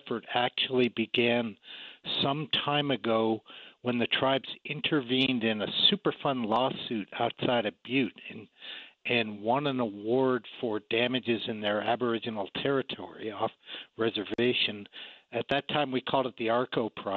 effort actually began some time ago when the tribes intervened in a Superfund lawsuit outside of Butte and won an award for damages in their Aboriginal territory off reservation. At that time, we called it the ARCO Prize.